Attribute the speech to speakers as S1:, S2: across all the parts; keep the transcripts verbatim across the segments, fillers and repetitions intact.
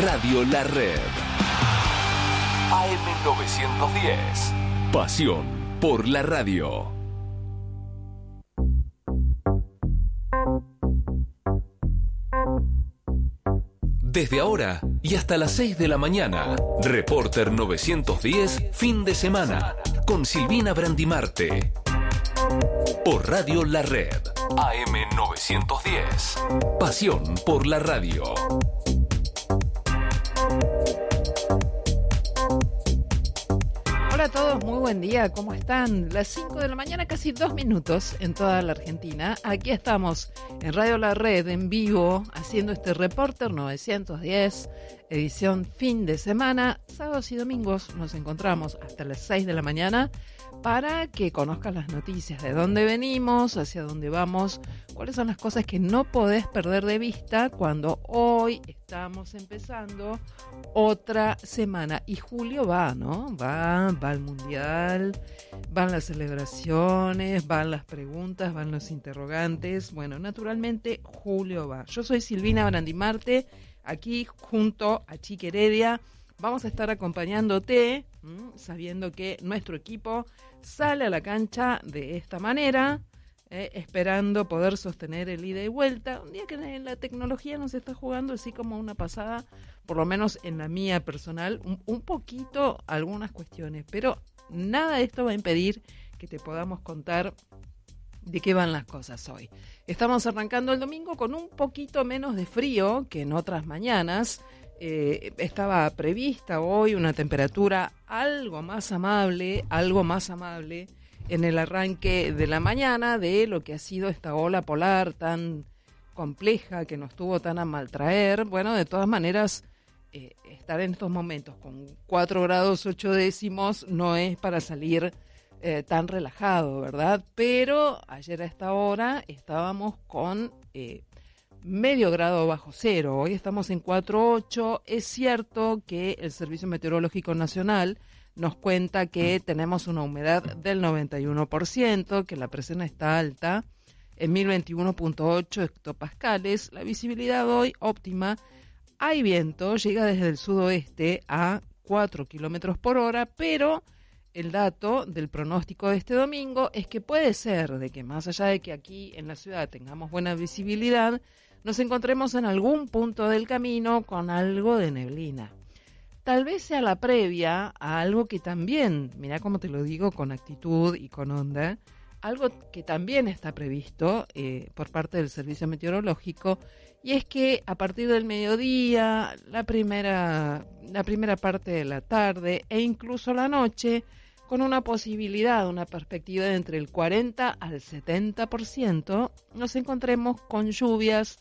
S1: Radio La Red. A M novecientos diez. Pasión por la radio. Desde ahora y hasta las seis de la mañana, Reporter novecientos diez, fin de semana, con Silvina Brandimarte. Por Radio La Red, A M novecientos diez. Pasión por la radio.
S2: Hola a todos, muy buen día, ¿cómo están? Las cinco de la mañana, casi dos minutos en toda la Argentina. Aquí estamos en Radio La Red, en vivo, haciendo este Reporter novecientos diez, edición fin de semana. Sábados y domingos nos encontramos hasta las seis de la mañana para que conozcas las noticias, de dónde venimos, hacia dónde vamos, cuáles son las cosas que no podés perder de vista cuando hoy estamos empezando otra semana. Y julio va, ¿no? Va, va al Mundial, van las celebraciones, van las preguntas, van los interrogantes. Bueno, naturalmente julio va. Yo soy Silvina Brandimarte, aquí junto a Chiqui Heredia. Vamos a estar acompañándote, ¿m? sabiendo que nuestro equipo sale a la cancha de esta manera, eh, esperando poder sostener el ida y vuelta. Un día que la tecnología nos está jugando así como una pasada, por lo menos en la mía personal, un, un poquito algunas cuestiones, pero nada de esto va a impedir que te podamos contar de qué van las cosas hoy. Estamos arrancando el domingo con un poquito menos de frío que en otras mañanas. Eh, estaba prevista hoy una temperatura algo más amable, algo más amable en el arranque de la mañana de lo que ha sido esta ola polar tan compleja que nos tuvo tan a maltraer. Bueno, de todas maneras, eh, estar en estos momentos con cuatro grados ocho décimos no es para salir eh, tan relajado, ¿verdad? Pero ayer a esta hora estábamos con Eh, medio grado bajo cero, hoy estamos en cuatro punto ocho. Es cierto que el Servicio Meteorológico Nacional nos cuenta que tenemos una humedad del noventa y uno por ciento, que la presión está alta en mil veintiuno punto ocho hectopascales, la visibilidad hoy óptima, hay viento, llega desde el sudoeste a cuatro kilómetros por hora, pero el dato del pronóstico de este domingo es que puede ser de que más allá de que aquí en la ciudad tengamos buena visibilidad, nos encontremos en algún punto del camino con algo de neblina. Tal vez sea la previa a algo que también, mirá cómo te lo digo con actitud y con onda, algo que también está previsto eh, por parte del Servicio Meteorológico, y es que a partir del mediodía, la primera, la primera parte de la tarde e incluso la noche, con una posibilidad, una perspectiva de entre el cuarenta al setenta por ciento, nos encontremos con lluvias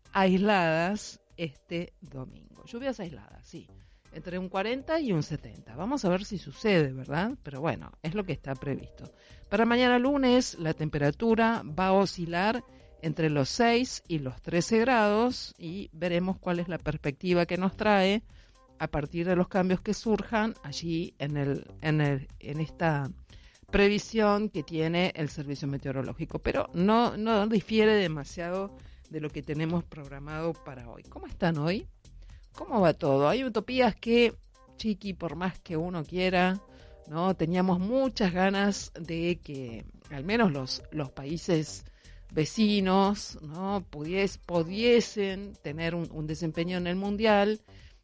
S2: aisladas este domingo. Lluvias aisladas, sí, entre un cuarenta y un setenta. Vamos a ver si sucede, ¿verdad? Pero bueno, es lo que está previsto. Para mañana lunes, la temperatura va a oscilar entre los seis y los trece grados y veremos cuál es la perspectiva que nos trae a partir de los cambios que surjan allí en el, en el, en esta previsión que tiene el Servicio Meteorológico, pero no, no difiere demasiado de lo que tenemos programado para hoy. ¿Cómo están hoy? ¿Cómo va todo? Hay utopías que, Chiqui, por más que uno quiera, ¿no? Teníamos muchas ganas de que al menos los, los países vecinos, ¿no? Pudies, pudiesen tener un, un desempeño en el Mundial,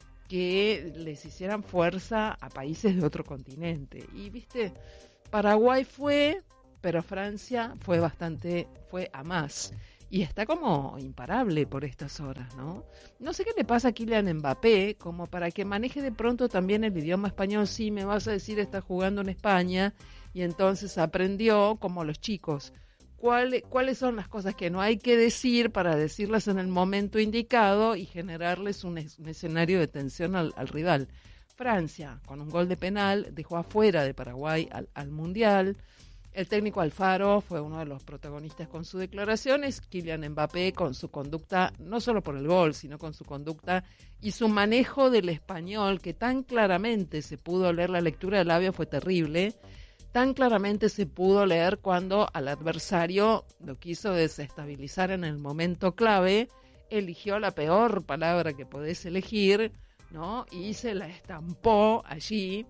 S2: que les hicieran fuerza a países de otro continente. Y, viste, Paraguay fue, pero Francia fue bastante, fue a más. Y está como imparable por estas horas, ¿no? No sé qué le pasa a Kylian Mbappé, como para que maneje de pronto también el idioma español. Sí, me vas a decir, está jugando en España, y entonces aprendió como los chicos. ¿Cuál, ¿Cuáles son las cosas que no hay que decir para decirlas en el momento indicado y generarles un, es, un escenario de tensión al, al rival? Francia, con un gol de penal, dejó afuera de Paraguay al, al Mundial. El técnico Alfaro fue uno de los protagonistas con sus declaraciones. Kylian Mbappé con su conducta, no solo por el gol, sino con su conducta y su manejo del español, que tan claramente se pudo leer, la lectura del labio fue terrible. Tan claramente se pudo leer cuando al adversario lo quiso desestabilizar en el momento clave, eligió la peor palabra que podés elegir ¿no? Y se la estampó allí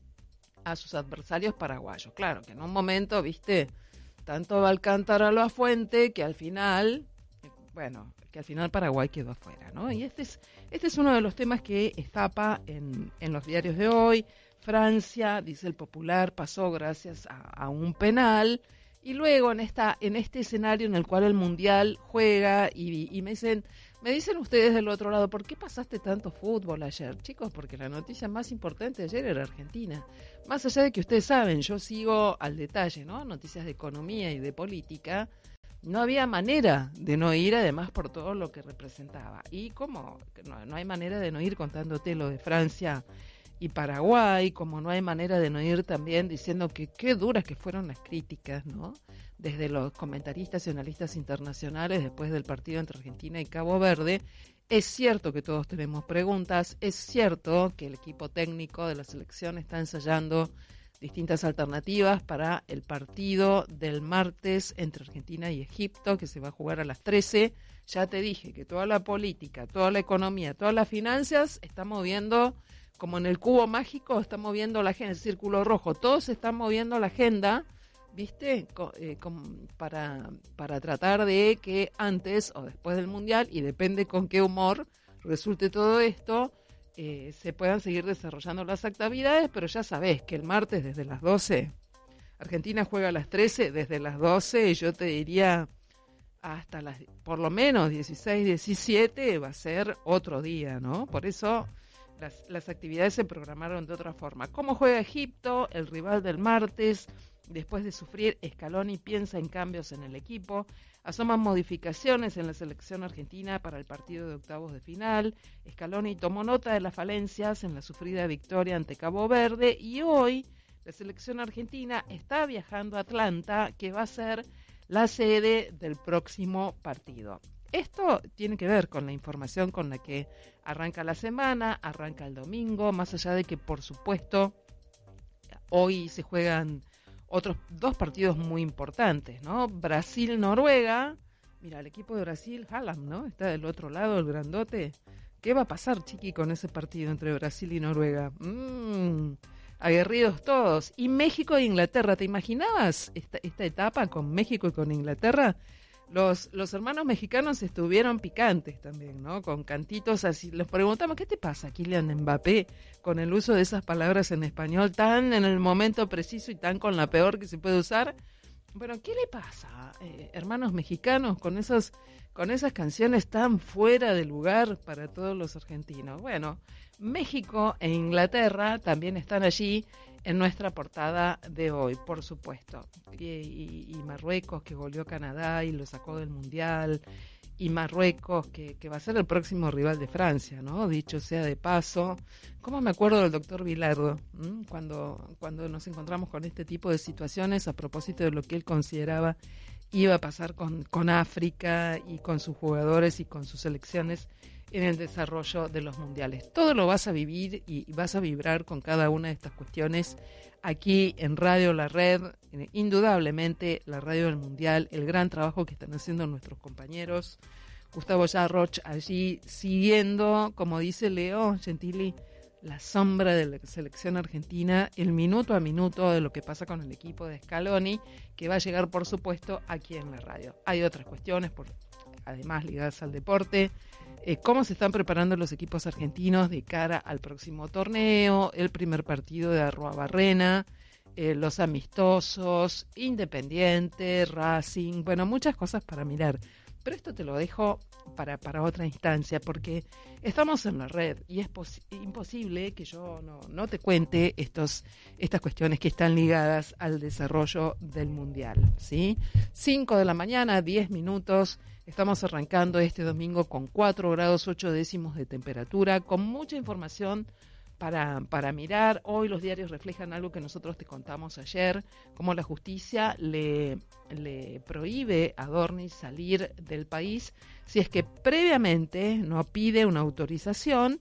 S2: a sus adversarios paraguayos. Claro que en un momento, viste, tanto va al cántaro a la fuente que al final, bueno, que al final Paraguay quedó afuera, ¿no? Y este es, este es uno de los temas que estapa en, en los diarios de hoy. Francia, dice el Popular, pasó gracias a, a un penal. Y luego en esta en este escenario en el cual el Mundial juega y, y me dicen me dicen ustedes del otro lado, ¿por qué pasaste tanto fútbol ayer? Chicos, porque la noticia más importante de ayer era Argentina. Más allá de que ustedes saben, yo sigo al detalle, ¿no? Noticias de economía y de política. No había manera de no ir, además, por todo lo que representaba. Y como no, no hay manera de no ir contándote lo de Francia y Paraguay, como no hay manera de no ir también diciendo que qué duras que fueron las críticas, ¿no? Desde los comentaristas y analistas internacionales después del partido entre Argentina y Cabo Verde. Es cierto que todos tenemos preguntas, es cierto que el equipo técnico de la selección está ensayando distintas alternativas para el partido del martes entre Argentina y Egipto, que se va a jugar a las trece. Ya te dije que toda la política, toda la economía, todas las finanzas están moviendo, como en el cubo mágico, está moviendo la agenda, el círculo rojo, todos están moviendo la agenda, ¿viste? Co- eh, com- para, para tratar de que antes o después del Mundial, y depende con qué humor resulte todo esto, eh, se puedan seguir desarrollando las actividades, pero ya sabés que el martes desde las doce, Argentina juega a las trece, desde las doce, yo te diría hasta las, por lo menos dieciséis, diecisiete, va a ser otro día, ¿no? Por eso Las, las actividades se programaron de otra forma. ¿Cómo juega Egipto? El rival del martes. Después de sufrir, Scaloni piensa en cambios en el equipo. Asoman modificaciones en la selección argentina para el partido de octavos de final. Scaloni tomó nota de las falencias en la sufrida victoria ante Cabo Verde. Y hoy la selección argentina está viajando a Atlanta, que va a ser la sede del próximo partido. Esto tiene que ver con la información con la que arranca la semana, arranca el domingo, más allá de que, por supuesto, hoy se juegan otros dos partidos muy importantes, ¿no? Brasil-Noruega. Mira, el equipo de Brasil, Haaland, ¿no? Está del otro lado, el grandote. ¿Qué va a pasar, chiqui, con ese partido entre Brasil y Noruega? Mmm, aguerridos todos. Y México e Inglaterra, ¿te imaginabas esta, esta etapa con México y con Inglaterra? Los, los hermanos mexicanos estuvieron picantes también, ¿no? Con cantitos así. Les preguntamos, ¿qué te pasa, Kylian Mbappé, con el uso de esas palabras en español tan en el momento preciso y tan con la peor que se puede usar? Bueno, ¿qué le pasa, eh, hermanos mexicanos, con esos, con esas canciones tan fuera de lugar para todos los argentinos? Bueno, México e Inglaterra también están allí en nuestra portada de hoy, por supuesto. Y, y, y Marruecos, que goleó a Canadá y lo sacó del Mundial. Y Marruecos, que, que va a ser el próximo rival de Francia, ¿no? Dicho sea de paso. ¿Cómo me acuerdo del doctor Bilardo? ¿Mm? Cuando, cuando nos encontramos con este tipo de situaciones a propósito de lo que él consideraba iba a pasar con, con África y con sus jugadores y con sus selecciones en el desarrollo de los mundiales. Todo lo vas a vivir y vas a vibrar con cada una de estas cuestiones aquí en Radio La Red, indudablemente la radio del mundial, el gran trabajo que están haciendo nuestros compañeros. Gustavo Yarroch allí siguiendo, como dice Leo Gentili, la sombra de la selección argentina, el minuto a minuto de lo que pasa con el equipo de Scaloni, que va a llegar, por supuesto, aquí en la radio. Hay otras cuestiones, por, además ligadas al deporte, eh, cómo se están preparando los equipos argentinos de cara al próximo torneo, el primer partido de Arruabarrena, eh, los amistosos, Independiente, Racing, bueno, muchas cosas para mirar. Pero esto te lo dejo para, para otra instancia, porque estamos en la red y es pos- imposible que yo no, no te cuente estos, estas cuestiones que están ligadas al desarrollo del Mundial, ¿sí? cinco de la mañana, diez minutos, estamos arrancando este domingo con cuatro grados ocho décimos de temperatura, con mucha información Para, para mirar. Hoy los diarios reflejan algo que nosotros te contamos ayer, como la justicia le, le prohíbe a Dornis salir del país si es que previamente no pide una autorización,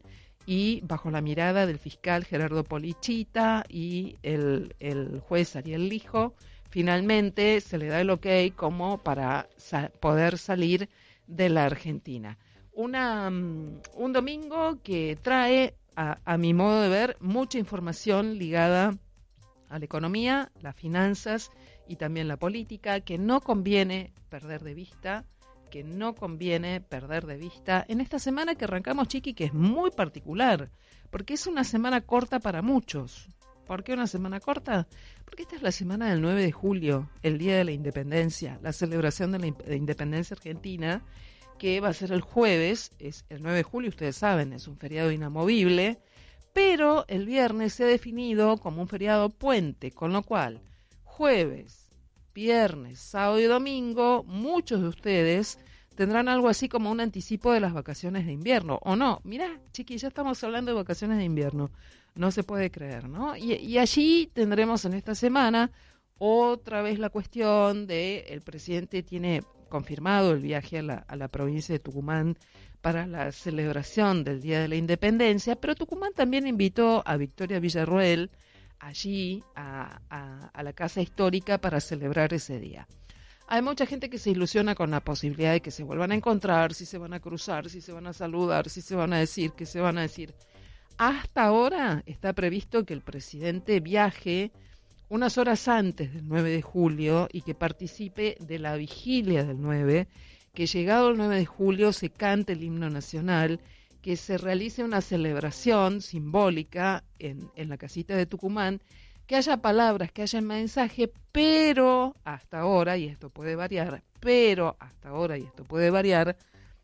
S2: y bajo la mirada del fiscal Gerardo Polichita y el, el juez Ariel Lijo, finalmente se le da el ok como para sa- poder salir de la Argentina. Una, um, un domingo que trae a, a mi modo de ver, mucha información ligada a la economía, las finanzas y también la política, que no conviene perder de vista, que no conviene perder de vista en esta semana que arrancamos, Chiqui, que es muy particular, porque es una semana corta para muchos. ¿Por qué una semana corta? Porque esta es la semana del nueve de julio, el Día de la Independencia, la celebración de la de Independencia Argentina, que va a ser el jueves, es el nueve de julio, ustedes saben, es un feriado inamovible, pero el viernes se ha definido como un feriado puente, con lo cual jueves, viernes, sábado y domingo, muchos de ustedes tendrán algo así como un anticipo de las vacaciones de invierno, ¿o no? Mirá, Chiqui, ya estamos hablando de vacaciones de invierno, no se puede creer, ¿no? Y, y allí tendremos en esta semana otra vez la cuestión de el presidente tiene confirmado el viaje a la, a la provincia de Tucumán para la celebración del Día de la Independencia, pero Tucumán también invitó a Victoria Villarroel allí a, a, a la casa histórica para celebrar ese día. Hay mucha gente que se ilusiona con la posibilidad de que se vuelvan a encontrar, si se van a cruzar, si se van a saludar, si se van a decir, qué se van a decir. Hasta ahora está previsto que el presidente viaje unas horas antes del nueve de julio y que participe de la vigilia del nueve, que llegado el nueve de julio se cante el himno nacional, que se realice una celebración simbólica en, en la casita de Tucumán, que haya palabras, que haya mensaje, pero hasta ahora, y esto puede variar, pero hasta ahora, y esto puede variar,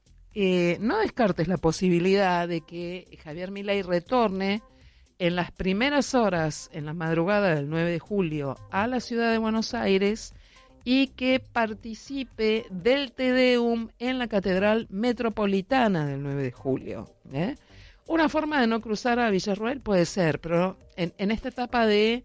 S2: eh, no descartes la posibilidad de que Javier Milei retorne en las primeras horas, en la madrugada del nueve de julio, a la ciudad de Buenos Aires y que participe del Te Deum en la Catedral Metropolitana del nueve de julio. ¿eh? Una forma de no cruzar a Villarroel puede ser, pero en, en esta etapa de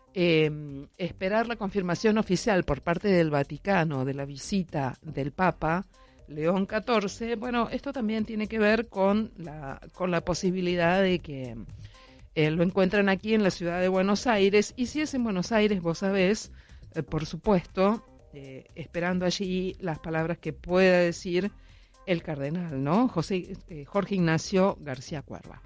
S2: eh, esperar la confirmación oficial por parte del Vaticano de la visita del Papa León catorce, bueno, esto también tiene que ver con la, con la posibilidad de que eh, lo encuentren aquí en la ciudad de Buenos Aires, y si es en Buenos Aires, vos sabés, eh, por supuesto, eh, esperando allí las palabras que pueda decir el cardenal, ¿no? José, eh, Jorge Ignacio García Cuerva.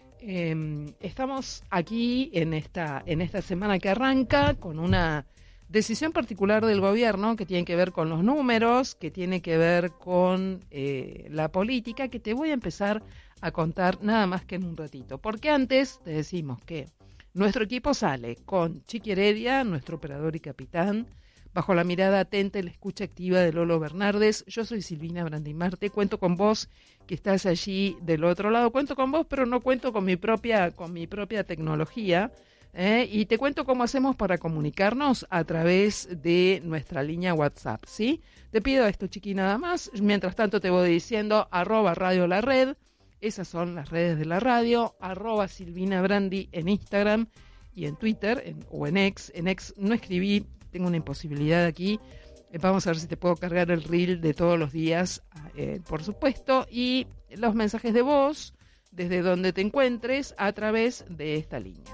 S2: Eh, estamos aquí en esta, en esta semana que arranca con una decisión particular del gobierno que tiene que ver con los números, que tiene que ver con eh, la política, que te voy a empezar a contar nada más que en un ratito. Porque antes te decimos que nuestro equipo sale con Chiqui Heredia, nuestro operador y capitán, bajo la mirada atenta y la escucha activa de Lolo Bernardes. Yo soy Silvina Brandimarte, cuento con vos que estás allí del otro lado, cuento con vos, pero no cuento con mi propia, con mi propia tecnología. ¿Eh? Y te cuento cómo hacemos para comunicarnos a través de nuestra línea WhatsApp, ¿sí? Te pido esto, Chiqui, nada más. Mientras tanto te voy diciendo arroba Radio La Red, esas son las redes de la radio, arroba Silvina Brandi en Instagram y en Twitter, en, o en X. En X no escribí, tengo una imposibilidad aquí. Eh, vamos a ver si te puedo cargar el reel de todos los días, eh, por supuesto, y los mensajes de voz desde donde te encuentres a través de esta línea.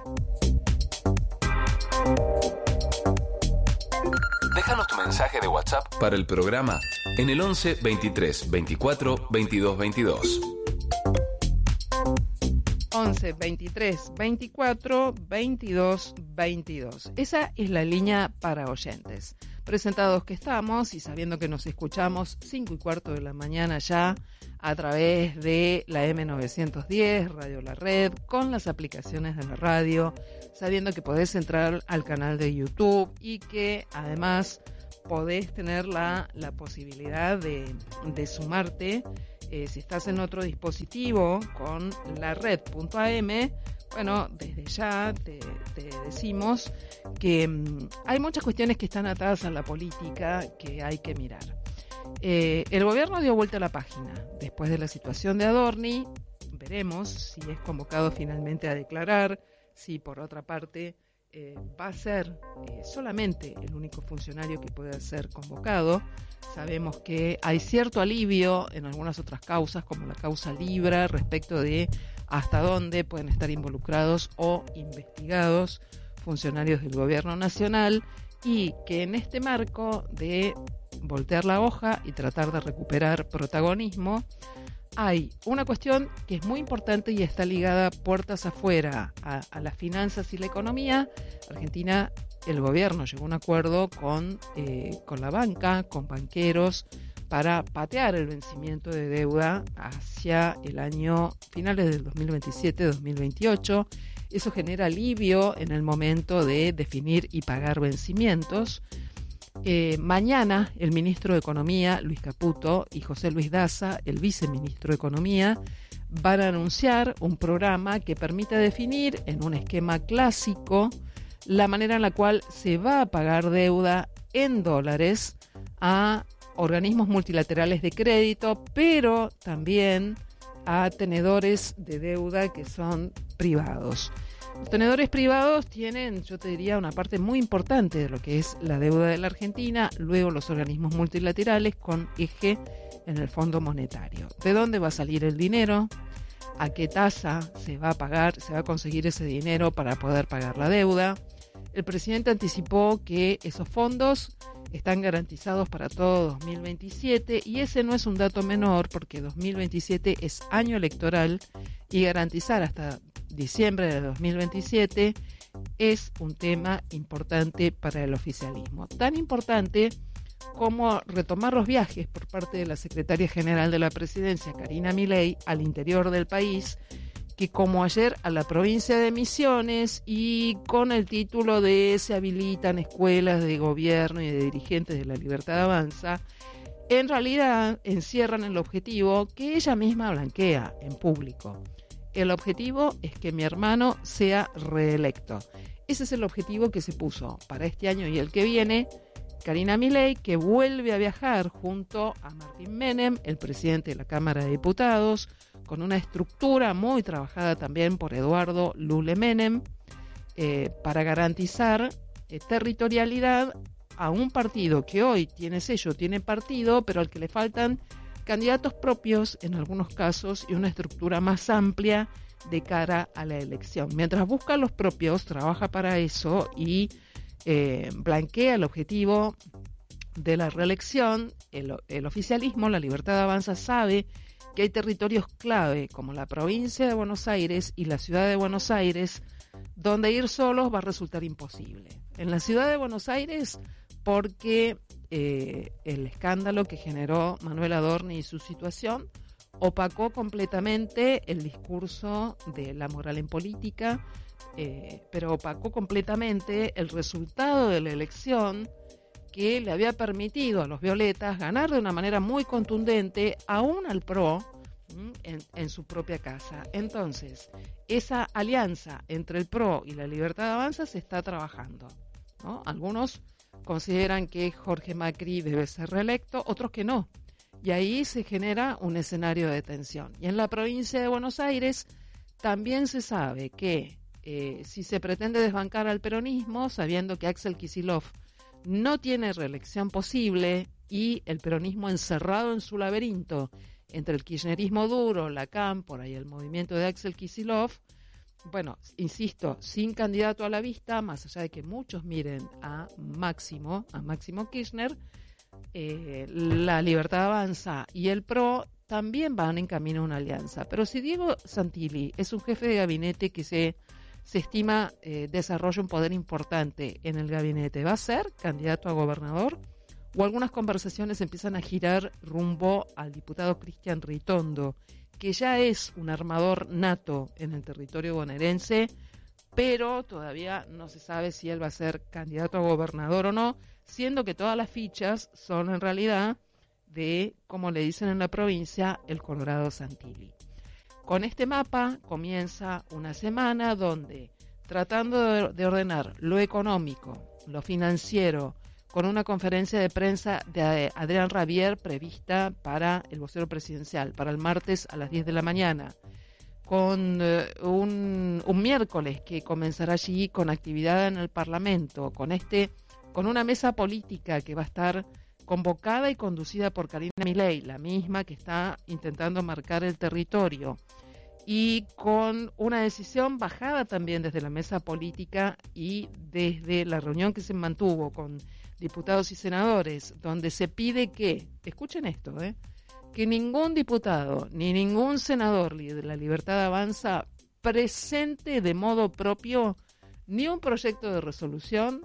S1: Déjanos tu mensaje de WhatsApp para el programa en el once veintitrés veinticuatro veintidós veintidós.
S2: once veintitrés veinticuatro veintidós veintidós. Esa es la línea para oyentes. Presentados que estamos y sabiendo que nos escuchamos cinco y cuarto de la mañana ya a través de la eme novecientos diez, Radio La Red, con las aplicaciones de la radio, sabiendo que podés entrar al canal de YouTube y que además podés tener la, la posibilidad de, de sumarte eh, si estás en otro dispositivo con la red punto a eme. Bueno, desde ya te, te decimos que mmm, hay muchas cuestiones que están atadas a la política que hay que mirar. Eh, el gobierno dio vuelta a la página después de la situación de Adorni. Veremos si es convocado finalmente a declarar, si por otra parte eh, va a ser eh, solamente el único funcionario que pueda ser convocado. Sabemos que hay cierto alivio en algunas otras causas, como la causa Libra, respecto de hasta dónde pueden estar involucrados o investigados funcionarios del gobierno nacional, y que en este marco de voltear la hoja y tratar de recuperar protagonismo, hay una cuestión que es muy importante y está ligada puertas afuera a, a las finanzas y la economía. Argentina, el gobierno llegó a un acuerdo con, eh, con la banca, con banqueros, para patear el vencimiento de deuda hacia el año finales del dos mil veintisiete dos mil veintiocho. Eso genera alivio en el momento de definir y pagar vencimientos. Eh, mañana el ministro de Economía, Luis Caputo, y José Luis Daza, el viceministro de Economía, van a anunciar un programa que permite definir en un esquema clásico la manera en la cual se va a pagar deuda en dólares a organismos multilaterales de crédito, pero también a tenedores de deuda que son privados. Los tenedores privados tienen, yo te diría, una parte muy importante de lo que es la deuda de la Argentina, luego los organismos multilaterales con eje en el Fondo Monetario. ¿De dónde va a salir el dinero? ¿A qué tasa se va a pagar, se va a conseguir ese dinero para poder pagar la deuda? El presidente anticipó que esos fondos están garantizados para todo dos mil veintisiete y ese no es un dato menor porque dos mil veintisiete es año electoral y garantizar hasta diciembre de dos mil veintisiete es un tema importante para el oficialismo. Tan importante como retomar los viajes por parte de la secretaria general de la presidencia, Karina Milei, al interior del país, que como ayer a la provincia de Misiones y con el título de se habilitan escuelas de gobierno y de dirigentes de La Libertad Avanza, en realidad encierran el objetivo que ella misma blanquea en público. El objetivo es que mi hermano sea reelecto. Ese es el objetivo que se puso para este año y el que viene Karina Milei, que vuelve a viajar junto a Martín Menem, el presidente de la Cámara de Diputados, con una estructura muy trabajada también por Eduardo Lule Menem, eh, para garantizar eh, territorialidad a un partido que hoy tiene sello, tiene partido, pero al que le faltan candidatos propios en algunos casos y una estructura más amplia de cara a la elección. Mientras busca los propios, trabaja para eso y eh, blanquea el objetivo de la reelección. El, el oficialismo, La Libertad Avanza, sabe que hay territorios clave como la provincia de Buenos Aires y la ciudad de Buenos Aires donde ir solos va a resultar imposible. En la ciudad de Buenos Aires porque eh, el escándalo que generó Manuel Adorni y su situación opacó completamente el discurso de la moral en política, eh, pero opacó completamente el resultado de la elección que le había permitido a los violetas ganar de una manera muy contundente, aún al P R O, en, en su propia casa. Entonces, esa alianza entre el P R O y la Libertad Avanza se está trabajando, ¿no? Algunos consideran que Jorge Macri debe ser reelecto, otros que no. Y ahí se genera un escenario de tensión. Y en la provincia de Buenos Aires también se sabe que eh, si se pretende desbancar al peronismo, sabiendo que Axel Kicillof no tiene reelección posible y el peronismo encerrado en su laberinto entre el kirchnerismo duro, la cámpora y el movimiento de Axel Kicillof, bueno, insisto, sin candidato a la vista, más allá de que muchos miren a Máximo, a Máximo Kirchner, eh, la Libertad Avanza y el P R O también van en camino a una alianza. Pero si Diego Santilli es un jefe de gabinete que se, se estima eh, desarrolla un poder importante en el gabinete, ¿va a ser candidato a gobernador? O algunas conversaciones empiezan a girar rumbo al diputado Cristian Ritondo, que ya es un armador nato en el territorio bonaerense, pero todavía no se sabe si él va a ser candidato a gobernador o no, siendo que todas las fichas son en realidad de, como le dicen en la provincia, el Colorado Santilli. Con este mapa comienza una semana donde, tratando de, de ordenar lo económico, lo financiero, con una conferencia de prensa de Adrián Rabier prevista para el vocero presidencial, para el martes a las diez de la mañana, con uh, un, un miércoles que comenzará allí con actividad en el Parlamento, con este, con una mesa política que va a estar convocada y conducida por Karina Milei, la misma que está intentando marcar el territorio, y con una decisión bajada también desde la mesa política y desde la reunión que se mantuvo con diputados y senadores, donde se pide que, escuchen esto, ¿eh? que ningún diputado ni ningún senador de la Libertad Avanza presente de modo propio ni un proyecto de resolución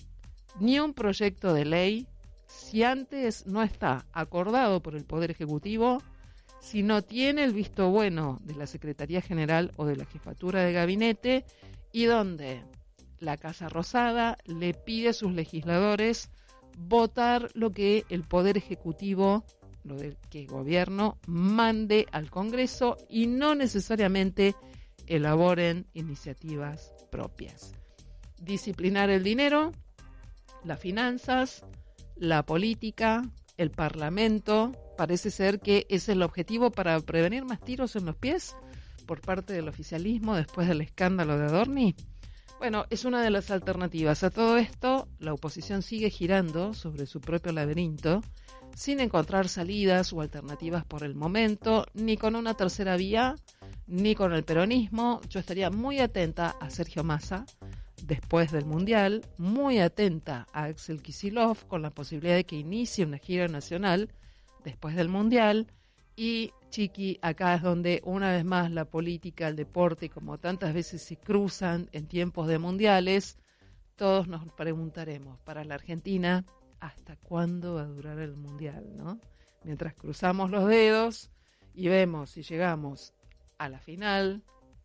S2: ni un proyecto de ley si antes no está acordado por el Poder Ejecutivo, si no tiene el visto bueno de la Secretaría General o de la Jefatura de Gabinete y donde la Casa Rosada le pide a sus legisladores votar lo que el Poder Ejecutivo, lo de que el gobierno mande al Congreso y no necesariamente elaboren iniciativas propias. Disciplinar el dinero, las finanzas, la política, el Parlamento, parece ser que es el objetivo para prevenir más tiros en los pies por parte del oficialismo después del escándalo de Adorni. Bueno, es una de las alternativas. A todo esto, la oposición sigue girando sobre su propio laberinto, sin encontrar salidas o alternativas por el momento, ni con una tercera vía, ni con el peronismo. Yo estaría muy atenta a Sergio Massa después del Mundial, muy atenta a Axel Kicillof con la posibilidad de que inicie una gira nacional después del Mundial. Y Chiqui, acá es donde una vez más la política, el deporte, como tantas veces se cruzan en tiempos de mundiales, todos nos preguntaremos, para la Argentina, ¿hasta cuándo va a durar el Mundial, no? Mientras cruzamos los dedos y vemos si llegamos a la final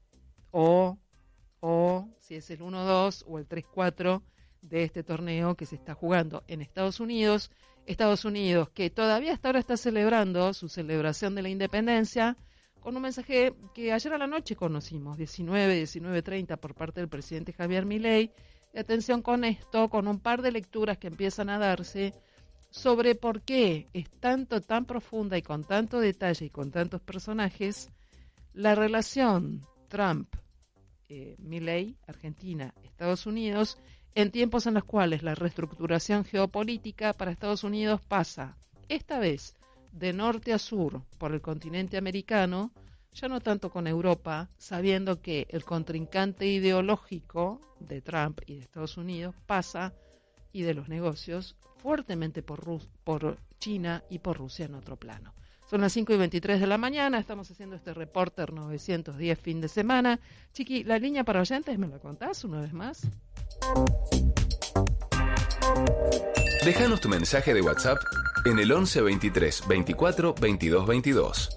S2: o, o si es el uno dos o el tres cuatro de este torneo que se está jugando en Estados Unidos. Estados Unidos, que todavía hasta ahora está celebrando su celebración de la independencia, con un mensaje que ayer a la noche conocimos, diecinueve, diecinueve treinta, por parte del presidente Javier Milei. Y atención con esto, con un par de lecturas que empiezan a darse sobre por qué es tanto, tan profunda y con tanto detalle y con tantos personajes la relación Trump, eh, Milei, Argentina, Estados Unidos, en tiempos en los cuales la reestructuración geopolítica para Estados Unidos pasa, esta vez, de norte a sur por el continente americano, ya no tanto con Europa, sabiendo que el contrincante ideológico de Trump y de Estados Unidos pasa, y de los negocios, fuertemente por, Rus- por China y por Rusia en otro plano. Son las cinco y veintitrés de la mañana, estamos haciendo este Reporter novecientos diez fin de semana. Chiqui, la línea para oyentes, ¿me la contás una vez más?
S1: Déjanos tu mensaje de WhatsApp en el once veintitrés veinticuatro veintidós veintidós.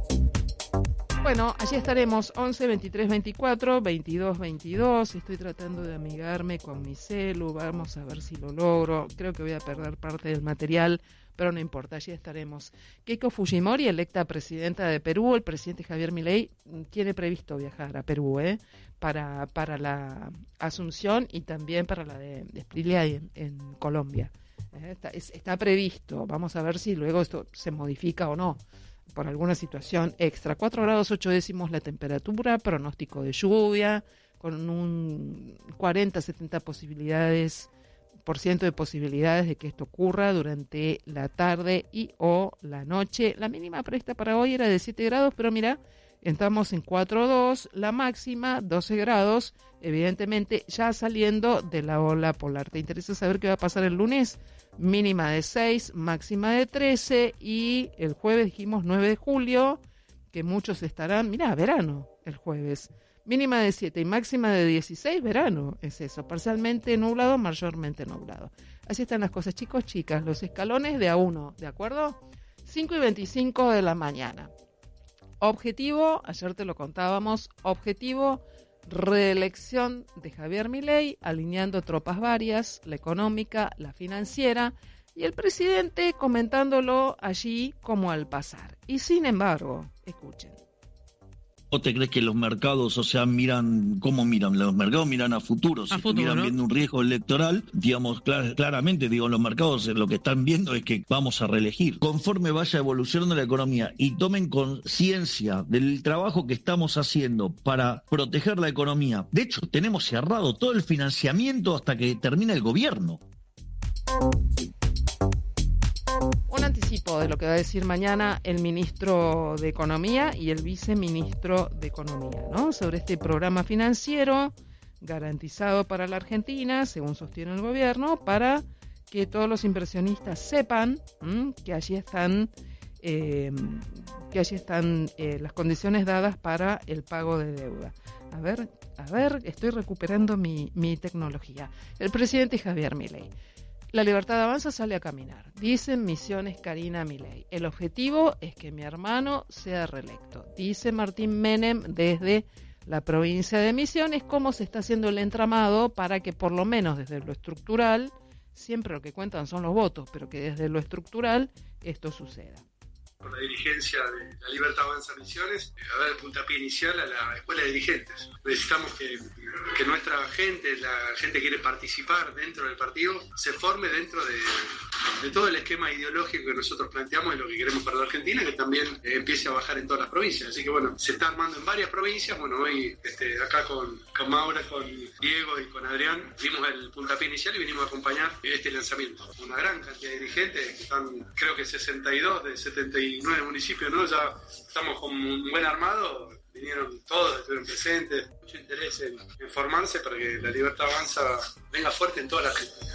S2: Bueno, allí estaremos, once veintitrés veinticuatro veintidós veintidós. Estoy tratando de amigarme con mi celu, vamos a ver si lo logro. Creo que voy a perder parte del material, pero no importa, allí estaremos. Keiko Fujimori, electa presidenta de Perú. El presidente Javier Milei tiene previsto viajar a Perú, ¿eh? para, para la Asunción y también para la de, de Sprilia en, en Colombia. ¿Eh? Está, es, está previsto, vamos a ver si luego esto se modifica o no, por alguna situación extra. cuatro grados ocho décimos la temperatura, pronóstico de lluvia, con un cuarenta a setenta posibilidades, por ciento de posibilidades de que esto ocurra durante la tarde y o la noche. La mínima prevista para hoy era de siete grados, pero mira, estamos en cuatro dos, la máxima doce grados, evidentemente ya saliendo de la ola polar. ¿Te interesa saber qué va a pasar el lunes? Mínima de seis, máxima de trece, y el jueves dijimos nueve de julio, que muchos estarán, mirá, verano el jueves, mínima de siete y máxima de dieciséis, verano, es eso, parcialmente nublado, mayormente nublado. Así están las cosas, chicos, chicas, los escalones de a uno, ¿de acuerdo? cinco y veinticinco de la mañana. Objetivo, ayer te lo contábamos, objetivo, reelección de Javier Milei, alineando tropas varias, la económica, la financiera, y el presidente comentándolo allí como al pasar. Y sin embargo, escuchen.
S3: ¿Vos te crees que los mercados, o sea, miran, cómo miran? Los mercados miran a futuro, si
S4: a futuro,
S3: estuvieran
S4: ¿no?
S3: viendo un riesgo electoral, digamos, clar, claramente, digo, los mercados lo que están viendo es que vamos a reelegir. Conforme vaya evolucionando la economía y tomen conciencia del trabajo que estamos haciendo para proteger la economía. De hecho, tenemos cerrado todo el financiamiento hasta que termine el gobierno.
S2: Un anticipo de lo que va a decir mañana el ministro de Economía y el viceministro de Economía, ¿no? Sobre este programa financiero garantizado para la Argentina, según sostiene el gobierno, para que todos los inversionistas sepan ¿m? que allí están eh, que allí están eh, las condiciones dadas para el pago de deuda. A ver, a ver, estoy recuperando mi, mi tecnología. El presidente Javier Milei. La Libertad Avanza sale a caminar. Dicen Misiones Karina Milei. El objetivo es que mi hermano sea reelecto. Dice Martín Menem desde la provincia de Misiones cómo se está haciendo el entramado para que por lo menos desde lo estructural, siempre lo que cuentan son los votos, pero que desde lo estructural esto suceda.
S4: Con la dirigencia de la Libertad Avanza Misiones, a dar el puntapié inicial a la escuela de dirigentes. Necesitamos que, que nuestra gente, la gente que quiere participar dentro del partido, se forme dentro de, de todo el esquema ideológico que nosotros planteamos y lo que queremos para la Argentina, que también eh, empiece a bajar en todas las provincias. Así que bueno, se está armando en varias provincias. Bueno, hoy este, acá con, con Maura, con Diego y con Adrián, dimos el puntapié inicial y vinimos a acompañar este lanzamiento. Una gran cantidad de dirigentes, que están creo que sesenta y dos de setenta y nueve municipios, ¿no? Ya estamos con un buen armado, vinieron todos, estuvieron presentes, mucho interés en, en formarse para que la Libertad Avanza venga fuerte en toda la Argentina.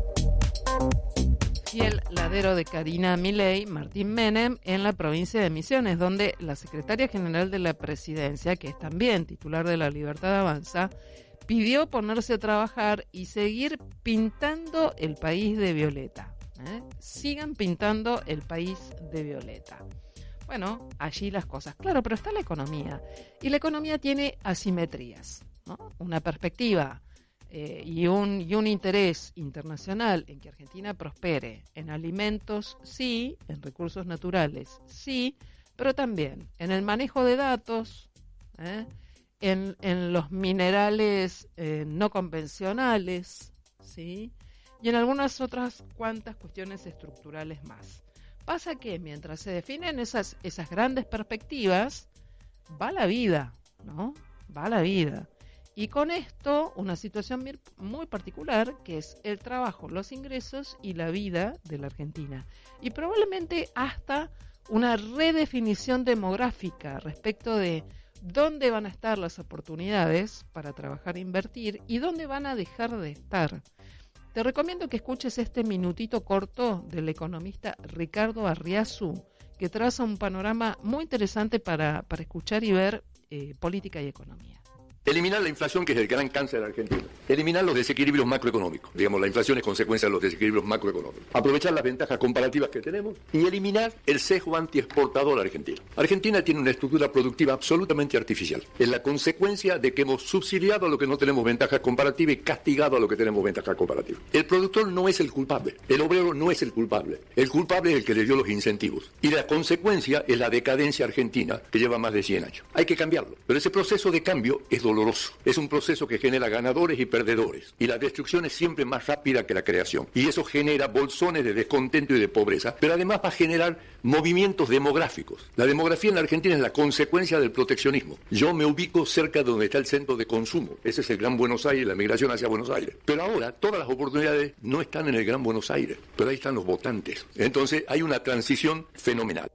S2: Fiel ladero de Karina Milei, Martín Menem, en la provincia de Misiones, donde la secretaria general de la presidencia, que es también titular de la Libertad Avanza, pidió ponerse a trabajar y seguir pintando el país de violeta. ¿Eh? Sigan pintando el país de violeta. Bueno, allí las cosas. Claro, pero está la economía. Y la economía tiene asimetrías, ¿no? Una perspectiva eh, y, un, y un interés internacional en que Argentina prospere. En alimentos, sí. En recursos naturales, sí. Pero también en el manejo de datos, ¿eh? en, en los minerales eh, no convencionales, ¿sí? Y en algunas otras cuantas cuestiones estructurales más. Pasa que mientras se definen esas, esas grandes perspectivas, va la vida, ¿no? Va la vida. Y con esto, una situación muy particular, que es el trabajo, los ingresos y la vida de la Argentina. Y probablemente hasta una redefinición demográfica respecto de dónde van a estar las oportunidades para trabajar e invertir y dónde van a dejar de estar. Te recomiendo que escuches este minutito corto del economista Ricardo Arriazu, que traza un panorama muy interesante para, para escuchar y ver eh, política y economía.
S5: Eliminar la inflación, que es el gran cáncer de Argentina. Eliminar los desequilibrios macroeconómicos. Digamos, la inflación es consecuencia de los desequilibrios macroeconómicos. Aprovechar las ventajas comparativas que tenemos y eliminar el sesgo antiexportador argentino. Argentina tiene una estructura productiva absolutamente artificial. Es la consecuencia de que hemos subsidiado a lo que no tenemos ventajas comparativas y castigado a lo que tenemos ventajas comparativas. El productor no es el culpable. El obrero no es el culpable. El culpable es el que le dio los incentivos. Y la consecuencia es la decadencia argentina, que lleva más de cien años. Hay que cambiarlo. Pero ese proceso de cambio es doloroso. Es un proceso que genera ganadores y perdedores. Y la destrucción es siempre más rápida que la creación. Y eso genera bolsones de descontento y de pobreza. Pero además va a generar movimientos demográficos. La demografía en la Argentina es la consecuencia del proteccionismo. Yo me ubico cerca de donde está el centro de consumo. Ese es el Gran Buenos Aires, la migración hacia Buenos Aires. Pero ahora todas las oportunidades no están en el Gran Buenos Aires. Pero ahí están los votantes. Entonces hay una transición fenomenal.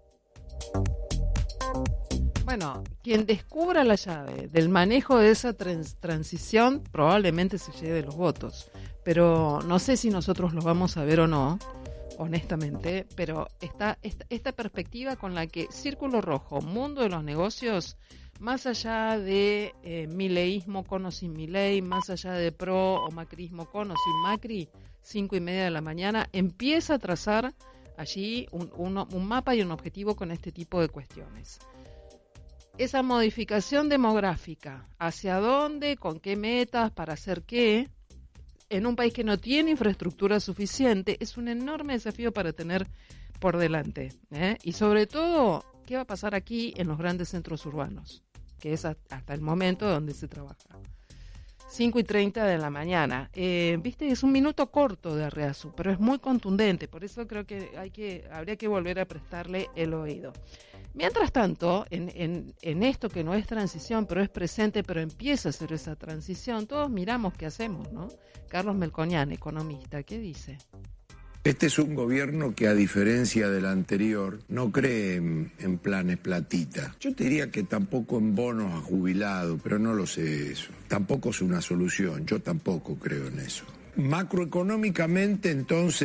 S2: Bueno, quien descubra la llave del manejo de esa trans- transición probablemente se lleve los votos. Pero no sé si nosotros los vamos a ver o no, honestamente. Pero está esta, esta perspectiva con la que Círculo Rojo, mundo de los negocios, más allá de eh, mileísmo con o sin Milei, más allá de pro o macrismo con o sin Macri, cinco y media de la mañana, empieza a trazar allí un, un, un mapa y un objetivo con este tipo de cuestiones. Esa modificación demográfica, ¿hacia dónde? ¿Con qué metas? ¿Para hacer qué? En un país que no tiene infraestructura suficiente, es un enorme desafío para tener por delante, ¿eh? Y sobre todo, ¿qué va a pasar aquí en los grandes centros urbanos? Que es hasta el momento donde se trabaja. cinco y treinta de la mañana. Eh, Viste, es un minuto corto de Arriazu, pero es muy contundente, por eso creo que, hay que habría que volver a prestarle el oído. Mientras tanto, en, en, en esto que no es transición, pero es presente, pero empieza a ser esa transición, todos miramos qué hacemos, ¿no? Carlos Melconian, economista, ¿qué dice?
S6: Este es un gobierno que, a diferencia del anterior, no cree en, en planes platita. Yo te diría que tampoco en bonos a jubilados, pero no lo sé eso. Tampoco es una solución, yo tampoco creo en eso. Macroeconómicamente, entonces,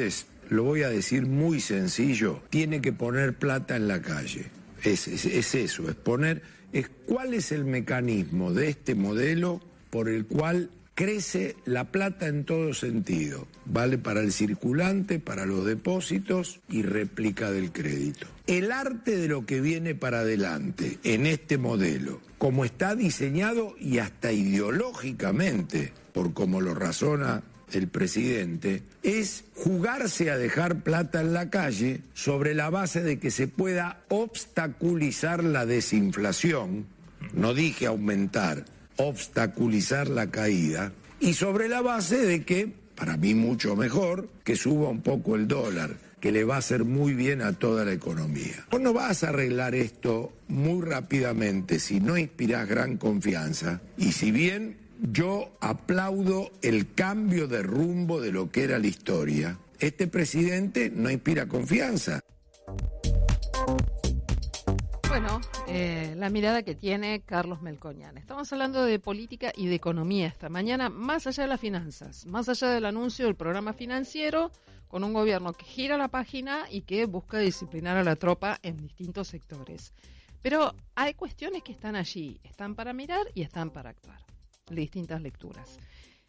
S6: lo voy a decir muy sencillo, tiene que poner plata en la calle. Es, es, es eso, es poner, es cuál es el mecanismo de este modelo por el cual crece la plata en todo sentido. Vale para el circulante, para los depósitos y réplica del crédito. El arte de lo que viene para adelante en este modelo, como está diseñado y hasta ideológicamente, por como lo razona el presidente, es jugarse a dejar plata en la calle sobre la base de que se pueda obstaculizar la desinflación, no dije aumentar, obstaculizar la caída, y sobre la base de que, para mí mucho mejor, que suba un poco el dólar, que le va a hacer muy bien a toda la economía. Vos no vas a arreglar esto muy rápidamente si no inspirás gran confianza, y si bien yo aplaudo el cambio de rumbo de lo que era la historia, este presidente no inspira confianza.
S2: Bueno, eh, la mirada que tiene Carlos Melconian. Estamos hablando de política y de economía esta mañana, más allá de las finanzas, más allá del anuncio del programa financiero, con un gobierno que gira la página y que busca disciplinar a la tropa en distintos sectores. Pero hay cuestiones que están allí, están para mirar y están para actuar. Distintas lecturas.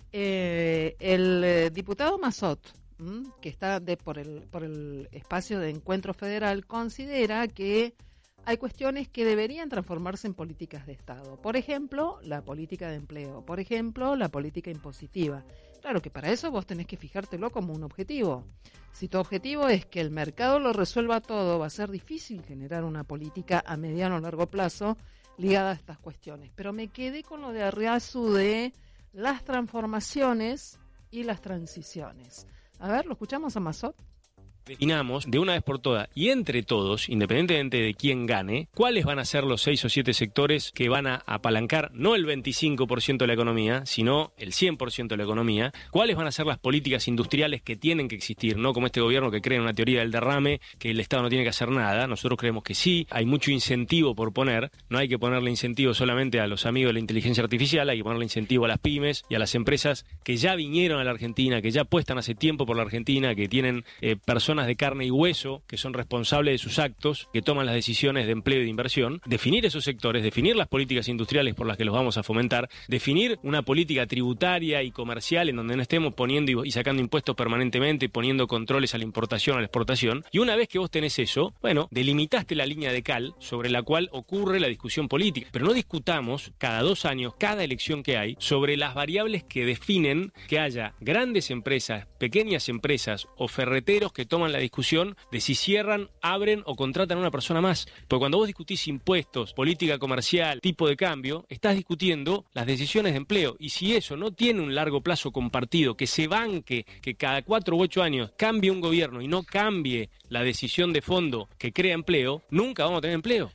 S2: Eh, el eh, diputado Massot, ¿m? que está de, por, el, por el espacio de Encuentro Federal, considera que hay cuestiones que deberían transformarse en políticas de Estado. Por ejemplo, la política de empleo. Por ejemplo, la política impositiva. Claro que para eso vos tenés que fijártelo como un objetivo. Si tu objetivo es que el mercado lo resuelva todo, va a ser difícil generar una política a mediano o largo plazo ligada a estas cuestiones. Pero me quedé con lo de Arriazu de las transformaciones y las transiciones. A ver, ¿lo escuchamos a Massot?
S7: Definamos de una vez por todas y entre todos, independientemente de quién gane, cuáles van a ser los seis o siete sectores que van a apalancar no el veinticinco por ciento de la economía, sino el cien por ciento de la economía, cuáles van a ser las políticas industriales que tienen que existir, no como este gobierno que cree en una teoría del derrame, que el Estado no tiene que hacer nada. Nosotros creemos que sí, hay mucho incentivo por poner, no hay que ponerle incentivo solamente a los amigos de la inteligencia artificial, hay que ponerle incentivo a las pymes y a las empresas que ya vinieron a la Argentina, que ya apuestan hace tiempo por la Argentina, que tienen eh, personas de carne y hueso, que son responsables de sus actos, que toman las decisiones de empleo y de inversión, definir esos sectores, definir las políticas industriales por las que los vamos a fomentar, definir una política tributaria y comercial en donde no estemos poniendo y sacando impuestos permanentemente y poniendo controles a la importación, a la exportación, y una vez que vos tenés eso, bueno, delimitaste la línea de cal sobre la cual ocurre la discusión política, pero no discutamos cada dos años, cada elección que hay, sobre las variables que definen que haya grandes empresas, pequeñas empresas o ferreteros que toman la discusión de si cierran, abren o contratan a una persona más. Porque cuando vos discutís impuestos, política comercial, tipo de cambio, estás discutiendo las decisiones de empleo. Y si eso no tiene un largo plazo compartido, que se banque, que cada cuatro u ocho años cambie un gobierno y no cambie la decisión de fondo que crea empleo, nunca vamos a tener empleo.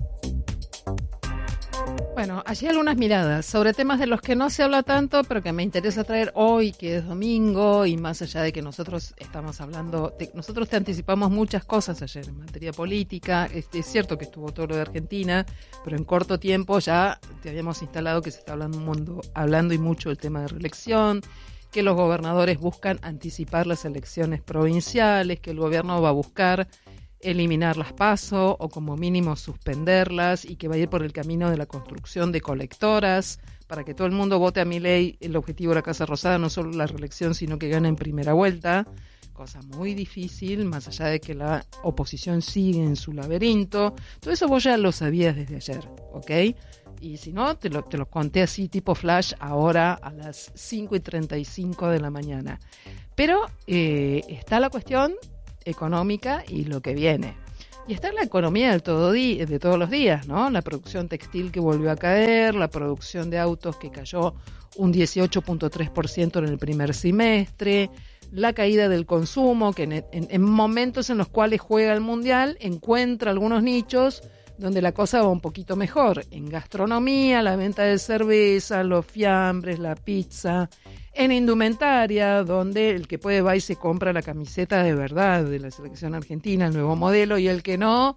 S2: Bueno, allí algunas miradas sobre temas de los que no se habla tanto, pero que me interesa traer hoy, que es domingo, y más allá de que nosotros estamos hablando, te, nosotros te anticipamos muchas cosas ayer en materia política. Es, es cierto que estuvo todo lo de Argentina, pero en corto tiempo ya te habíamos instalado que se está hablando un mundo, hablando y mucho del tema de reelección, que los gobernadores buscan anticipar las elecciones provinciales, que el gobierno va a buscar eliminar las PASO o como mínimo suspenderlas y que va a ir por el camino de la construcción de colectoras para que todo el mundo vote a Milei. El objetivo de la Casa Rosada no solo la reelección, sino que gane en primera vuelta, cosa muy difícil, más allá de que la oposición sigue en su laberinto. Todo eso vos ya lo sabías desde ayer, ¿ok? Y si no, te lo, te lo conté así tipo flash ahora a las cinco y treinta y cinco de la mañana. Pero eh, está la cuestión económica y lo que viene. Y está la economía del todo di- de todos los días, ¿no? La producción textil que volvió a caer, la producción de autos que cayó un dieciocho punto tres por ciento en el primer semestre, la caída del consumo, que en, en, en momentos en los cuales juega el Mundial encuentra algunos nichos donde la cosa va un poquito mejor. En gastronomía, la venta de cerveza, los fiambres, la pizza. En indumentaria, donde el que puede va y se compra la camiseta de verdad de la selección argentina, el nuevo modelo, y el que no,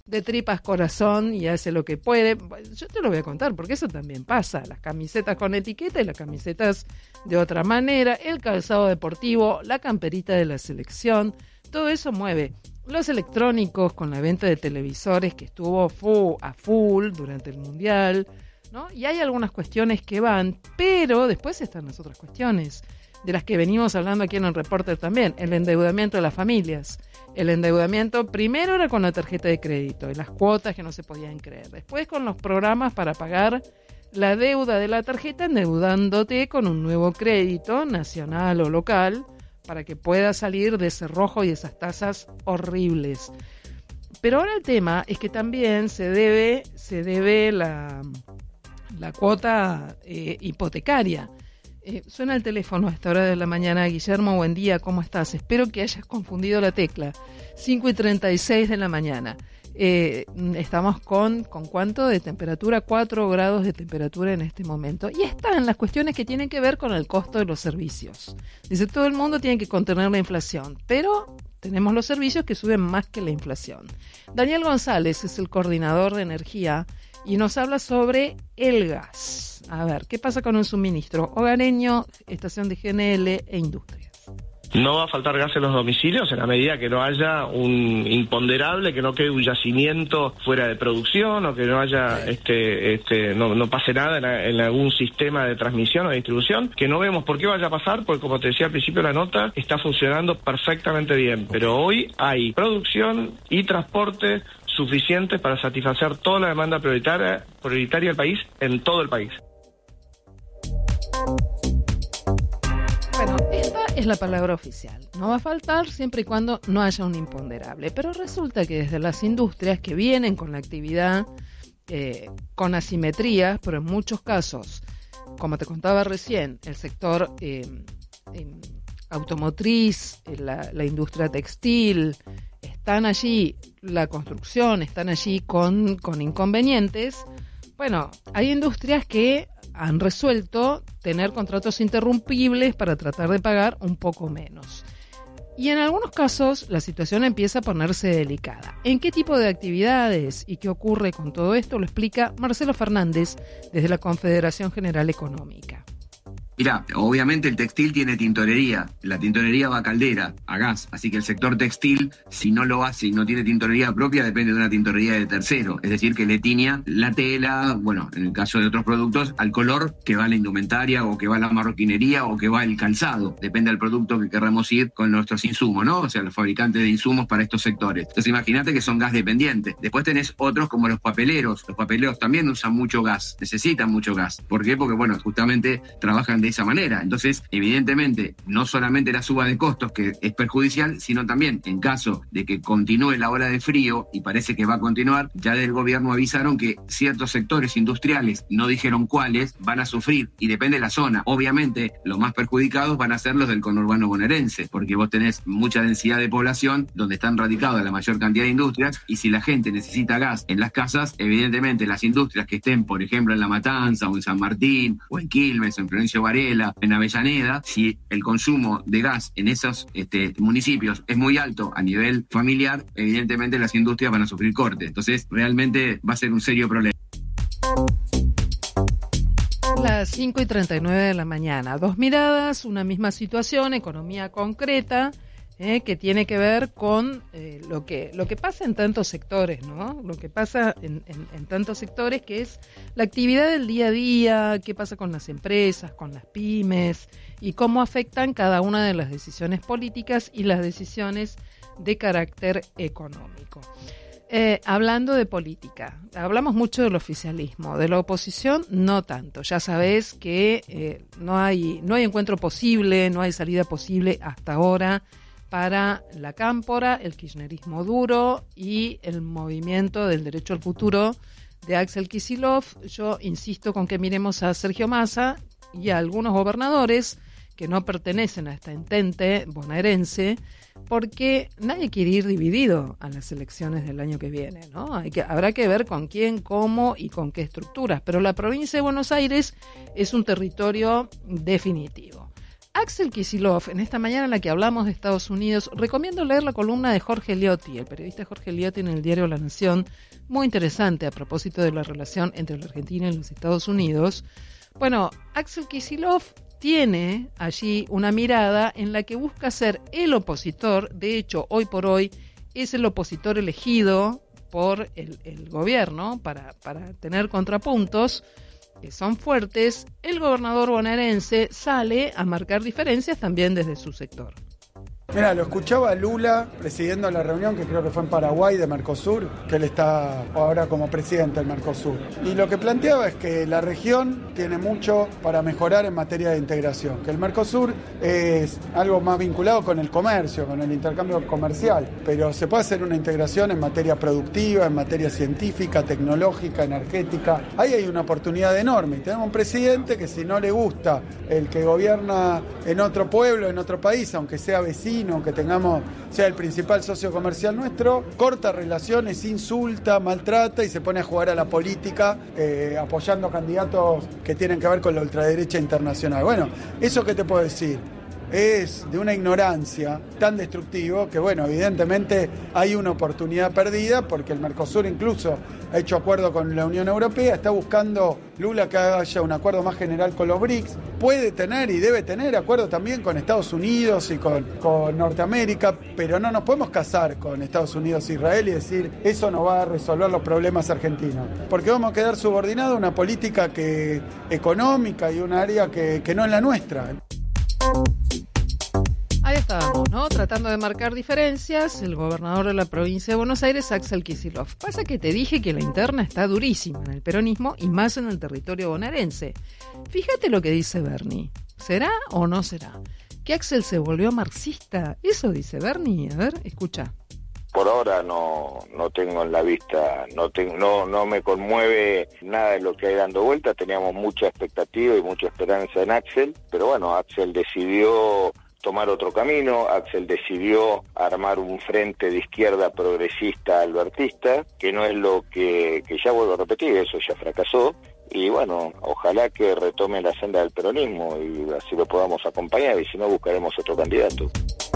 S2: de tripas corazón y hace lo que puede. Yo te lo voy a contar porque eso también pasa. Las camisetas con etiqueta y las camisetas de otra manera, el calzado deportivo, la camperita de la selección, todo eso mueve. Los electrónicos con la venta de televisores que estuvo fu- a full durante el Mundial, ¿no? Y hay algunas cuestiones que van, pero después están las otras cuestiones de las que venimos hablando aquí en el Reporter también, el endeudamiento de las familias. El endeudamiento primero era con la tarjeta de crédito y las cuotas que no se podían creer. Después con los programas para pagar la deuda de la tarjeta endeudándote con un nuevo crédito nacional o local para que puedas salir de ese rojo y esas tasas horribles. Pero ahora el tema es que también se debe, se debe la, la cuota eh, hipotecaria. Eh, suena el teléfono a esta hora de la mañana. Guillermo, buen día, ¿cómo estás? Espero que hayas confundido la tecla. cinco y treinta y seis de la mañana. Eh, estamos con, ¿con cuánto de temperatura? cuatro grados de temperatura en este momento. Y están las cuestiones que tienen que ver con el costo de los servicios. Dice, todo el mundo tiene que contener la inflación, pero tenemos los servicios que suben más que la inflación. Daniel González es el coordinador de energía y nos habla sobre el gas. A ver, ¿qué pasa con un suministro hogareño, estación de G N L e industrias?
S8: No va a faltar gas en los domicilios en la medida que no haya un imponderable, que no quede un yacimiento fuera de producción o que no haya, este, este, no, no pase nada en, en algún sistema de transmisión o de distribución, que no vemos por qué vaya a pasar, porque como te decía al principio de la nota, está funcionando perfectamente bien. Pero hoy hay producción y transporte suficientes para satisfacer toda la demanda prioritaria, prioritaria del país en todo el país.
S2: Bueno, esta es la palabra oficial. No va a faltar siempre y cuando no haya un imponderable. Pero resulta que desde las industrias que vienen con la actividad eh, con asimetrías, pero en muchos casos, como te contaba recién, el sector eh, eh, automotriz, eh, la, la industria textil, están allí, la construcción, están allí con, con inconvenientes. Bueno, hay industrias que han resuelto tener contratos interrumpibles para tratar de pagar un poco menos. Y en algunos casos la situación empieza a ponerse delicada. ¿En qué tipo de actividades y qué ocurre con todo esto? Lo explica Marcelo Fernández desde la Confederación General Económica.
S9: Mirá, obviamente el textil tiene tintorería, la tintorería va a caldera, a gas, así que el sector textil, si no lo hace y no tiene tintorería propia, depende de una tintorería de tercero, es decir, que le tiña la tela, bueno, en el caso de otros productos, al color que va la indumentaria o que va la marroquinería o que va el calzado, depende del producto que querramos ir con nuestros insumos, ¿no? O sea, los fabricantes de insumos para estos sectores. Entonces imagínate que son gas dependientes. Después tenés otros como los papeleros, los papeleros también usan mucho gas, necesitan mucho gas. ¿Por qué? Porque, bueno, justamente trabajan de esa manera. Entonces, evidentemente, no solamente la suba de costos, que es perjudicial, sino también, en caso de que continúe la ola de frío, y parece que va a continuar, ya del gobierno avisaron que ciertos sectores industriales, no dijeron cuáles, van a sufrir, y depende de la zona. Obviamente, los más perjudicados van a ser los del conurbano bonaerense, porque vos tenés mucha densidad de población, donde están radicadas la mayor cantidad de industrias, y si la gente necesita gas en las casas, evidentemente las industrias que estén, por ejemplo, en La Matanza, o en San Martín, o en Quilmes, o en Florencio Varela, en Avellaneda, si el consumo de gas en esos este, municipios es muy alto a nivel familiar, evidentemente las industrias van a sufrir corte. Entonces, realmente va a ser un serio problema.
S2: Las cinco y treinta y nueve de la mañana. Dos miradas, una misma situación, economía concreta, eh, que tiene que ver con eh, lo que lo que pasa en tantos sectores, ¿no? Lo que pasa en, en, en tantos sectores, que es la actividad del día a día, qué pasa con las empresas, con las pymes, y cómo afectan cada una de las decisiones políticas y las decisiones de carácter económico. Eh, hablando de política, hablamos mucho del oficialismo, de la oposición no tanto. Ya sabés que eh, no hay, no hay encuentro posible, no hay salida posible hasta ahora para la cámpora, el kirchnerismo duro y el movimiento del derecho al futuro de Axel Kicillof. Yo insisto con que miremos a Sergio Massa y a algunos gobernadores que no pertenecen a esta entente bonaerense, porque nadie quiere ir dividido a las elecciones del año que viene, ¿no? Hay que, habrá que ver con quién, cómo y con qué estructuras, pero la provincia de Buenos Aires es un territorio definitivo. Axel Kicillof, en esta mañana en la que hablamos de Estados Unidos, recomiendo leer la columna de Jorge Liotti, el periodista Jorge Liotti en el diario La Nación, muy interesante a propósito de la relación entre la Argentina y los Estados Unidos. Bueno, Axel Kicillof tiene allí una mirada en la que busca ser el opositor, de hecho, hoy por hoy es el opositor elegido por el, el gobierno para, para tener contrapuntos que son fuertes. El gobernador bonaerense sale a marcar diferencias también desde su sector.
S10: Mira, lo escuchaba a Lula presidiendo la reunión que creo que fue en Paraguay de Mercosur, que él está ahora como presidente del Mercosur. Y lo que planteaba es que la región tiene mucho para mejorar en materia de integración, que el Mercosur es algo más vinculado con el comercio, con el intercambio comercial, pero se puede hacer una integración en materia productiva, en materia científica, tecnológica, energética. Ahí hay una oportunidad enorme. Y tenemos un presidente que si no le gusta el que gobierna en otro pueblo, en otro país, aunque sea vecino, que tengamos, sea el principal socio comercial nuestro, corta relaciones, insulta, maltrata y se pone a jugar a la política eh, apoyando candidatos que tienen que ver con la ultraderecha internacional. Bueno, ¿eso qué te puedo decir? Es de una ignorancia tan destructivo que, bueno, evidentemente hay una oportunidad perdida porque el Mercosur incluso ha hecho acuerdo con la Unión Europea, está buscando Lula que haya un acuerdo más general con los B R I C S, puede tener y debe tener acuerdo también con Estados Unidos y con, con Norteamérica, pero no nos podemos casar con Estados Unidos e Israel y decir eso no va a resolver los problemas argentinos, porque vamos a quedar subordinados a una política que, económica y un área que, que no es la nuestra.
S2: Ahí estábamos, ¿no? Tratando de marcar diferencias, el gobernador de la provincia de Buenos Aires, Axel Kicillof. Pasa que te dije que la interna está durísima en el peronismo y más en el territorio bonaerense. Fíjate lo que dice Bernie. ¿Será o no será? ¿Que Axel se volvió marxista? Eso dice Bernie. A ver, escucha.
S11: Por ahora no no tengo en la vista, no tengo, no no me conmueve nada de lo que hay dando vuelta. Teníamos mucha expectativa y mucha esperanza en Axel, pero bueno, Axel decidió tomar otro camino. Axel decidió armar un frente de izquierda progresista albertista, que no es lo que, que ya vuelvo a repetir, eso ya fracasó. Y bueno, ojalá que retome la senda del peronismo y así lo podamos acompañar, y si no buscaremos otro candidato.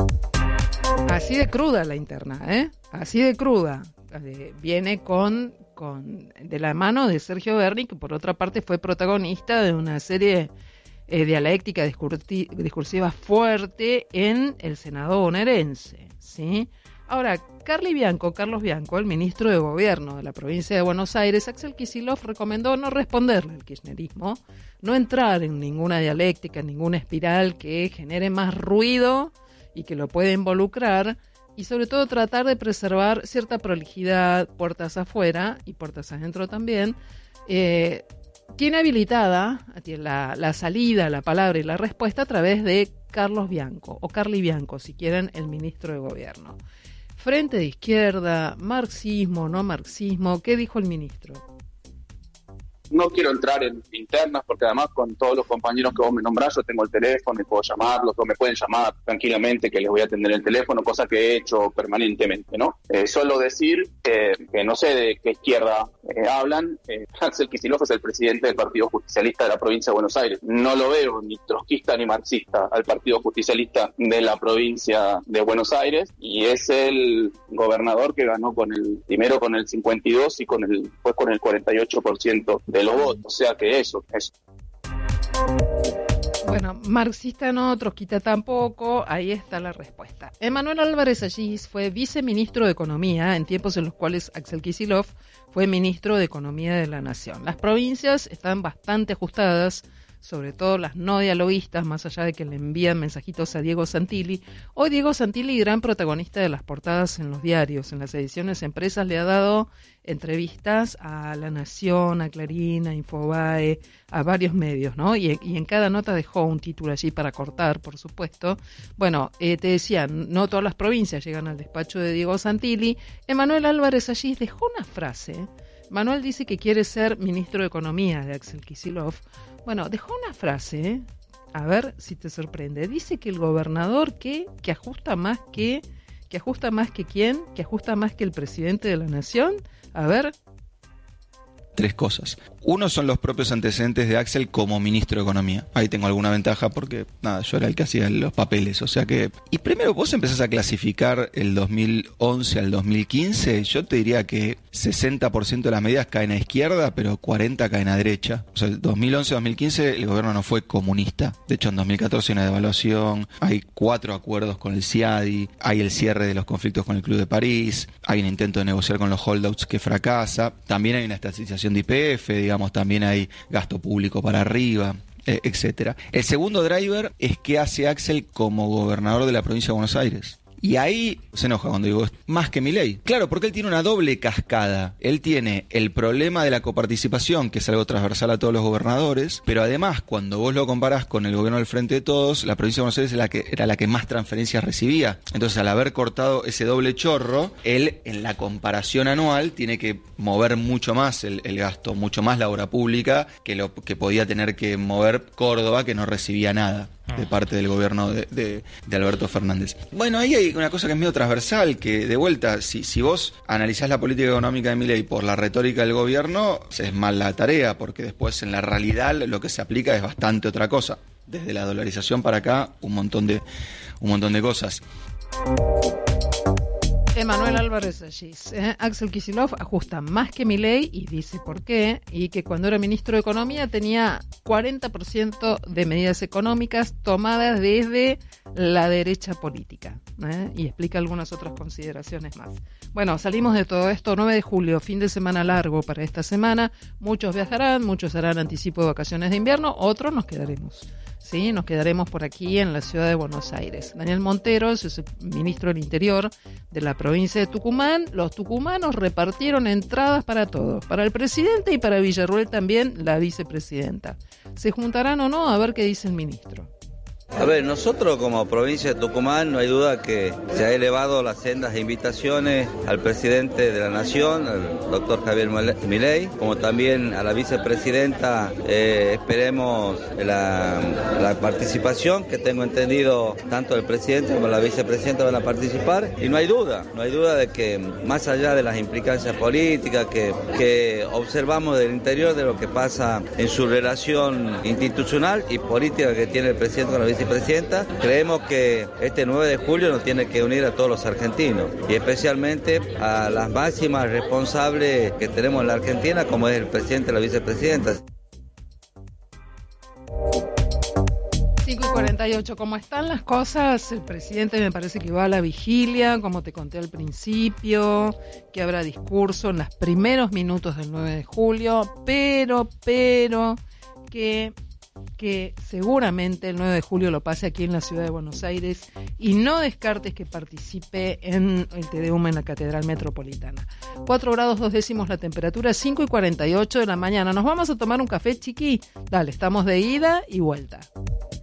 S2: Así de cruda la interna, ¿eh? Así de cruda. Eh, viene con, con de la mano de Sergio Berni, que por otra parte fue protagonista de una serie eh, dialéctica discursi- discursiva fuerte en el Senado bonaerense, ¿sí? Ahora, Carly Bianco, Carlos Bianco, el ministro de Gobierno de la provincia de Buenos Aires, Axel Kicillof recomendó no responderle al kirchnerismo, no entrar en ninguna dialéctica, en ninguna espiral que genere más ruido y que lo pueda involucrar, y sobre todo tratar de preservar cierta prolijidad, puertas afuera y puertas adentro también. Eh, tiene habilitada la, la salida, la palabra y la respuesta a través de Carlos Bianco, o Carly Bianco, si quieren, el ministro de Gobierno. Frente de izquierda, marxismo, no marxismo, ¿qué dijo el ministro?
S12: No quiero entrar en internas porque además con todos los compañeros que vos me nombrás yo tengo el teléfono y puedo llamarlos, o me pueden llamar tranquilamente que les voy a atender el teléfono, cosa que he hecho permanentemente, ¿no? Eh, solo decir eh, que no sé de qué izquierda eh, hablan. Eh, Axel Kicillof es el presidente del Partido Justicialista de la provincia de Buenos Aires. No lo veo ni trotskista ni marxista al Partido Justicialista de la provincia de Buenos Aires, y es el gobernador que ganó con el primero con el cincuenta y dos y con el después con el cuarenta y ocho por ciento de los votos, o sea que eso, eso.
S2: Bueno, marxista no, trotskista tampoco, ahí está la respuesta. Emanuel Álvarez Allís fue viceministro de Economía en tiempos en los cuales Axel Kicillof fue ministro de Economía de la Nación. Las provincias están bastante ajustadas, sobre todo las no dialoguistas, más allá de que le envían mensajitos a Diego Santilli. Hoy Diego Santilli, gran protagonista de las portadas en los diarios, en las ediciones Empresas, le ha dado entrevistas a La Nación, a Clarín, a Infobae, a varios medios, ¿no? Y, y en cada nota dejó un título allí para cortar, por supuesto. Bueno, eh, te decía, no todas las provincias llegan al despacho de Diego Santilli. Emanuel Álvarez Allís dejó una frase. Manuel dice que quiere ser ministro de Economía de Axel Kicillof. Bueno, dejó una frase, ¿eh? A ver si te sorprende. Dice que el gobernador que, que ajusta más que, que ajusta más que quién, que ajusta más que el presidente de la nación. A ver,
S13: tres cosas. Uno son los propios antecedentes de Axel como ministro de Economía. Ahí tengo alguna ventaja porque, nada, yo era el que hacía los papeles, o sea que... Y primero, vos empezás a clasificar el dos mil once al dos mil quince, yo te diría que sesenta por ciento de las medidas caen a izquierda, pero cuarenta por ciento caen a derecha. O sea, el dos mil once a dos mil quince el gobierno no fue comunista. De hecho, en dos mil catorce hay una devaluación, hay cuatro acuerdos con el CIADI, hay el cierre de los conflictos con el Club de París, hay un intento de negociar con los holdouts que fracasa, también hay una estatización de Y P F, digamos, también hay gasto público para arriba, eh, etcétera. El segundo driver es qué hace Axel como gobernador de la provincia de Buenos Aires. Y ahí se enoja cuando digo, más que Milei. Claro, porque él tiene una doble cascada. Él tiene el problema de la coparticipación, que es algo transversal a todos los gobernadores, pero además, cuando vos lo comparás con el gobierno del Frente de Todos, la provincia de Buenos Aires era la que, era la que más transferencias recibía. Entonces, al haber cortado ese doble chorro, él, en la comparación anual, tiene que mover mucho más el, el gasto, mucho más la obra pública, que lo que podía tener que mover Córdoba, que no recibía nada de parte del gobierno de, de, de Alberto Fernández. Bueno, ahí hay una cosa que es medio transversal, que de vuelta, si, si vos analizás la política económica de Milei por la retórica del gobierno, es mal la tarea, porque después en la realidad lo que se aplica es bastante otra cosa. Desde la dolarización para acá, un montón de, un montón de cosas.
S2: Emanuel Álvarez Allís, ¿eh? Axel Kicillof ajusta más que Milei y dice por qué, y que cuando era ministro de Economía tenía cuarenta por ciento de medidas económicas tomadas desde la derecha política, ¿eh? Y explica algunas otras consideraciones más. Bueno, salimos de todo esto, nueve de julio, fin de semana largo para esta semana, muchos viajarán, muchos harán anticipo de vacaciones de invierno, otros nos quedaremos. Sí, nos quedaremos por aquí en la ciudad de Buenos Aires. Daniel Monteros es el ministro del Interior de la provincia de Tucumán. Los tucumanos repartieron entradas para todos, para el presidente y para Villarruel también, la vicepresidenta. ¿Se juntarán o no? A ver qué dice el ministro.
S14: A ver, nosotros como provincia de Tucumán no hay duda que se ha elevado las sendas de invitaciones al presidente de la Nación, al doctor Javier Milei, como también a la vicepresidenta. Eh, esperemos la, la participación, que tengo entendido tanto el presidente como la vicepresidenta van a participar, y no hay duda, no hay duda de que más allá de las implicancias políticas que, que observamos del interior de lo que pasa en su relación institucional y política que tiene el presidente con la vicepresidenta, Presidenta, creemos que este nueve de julio nos tiene que unir a todos los argentinos y especialmente a las máximas responsables que tenemos en la Argentina, como es el presidente y la vicepresidenta.
S2: cinco y cuarenta y ocho, ¿cómo están las cosas? El presidente me parece que va a la vigilia, como te conté al principio, que habrá discurso en los primeros minutos del nueve de julio, pero, pero, que... que seguramente el nueve de julio lo pase aquí en la ciudad de Buenos Aires y no descartes que participe en el Te Deum en la Catedral Metropolitana. cuatro grados dos décimos la temperatura, cinco y cuarenta y ocho de la mañana. Nos vamos a tomar un café, chiqui. Dale, estamos de ida y vuelta.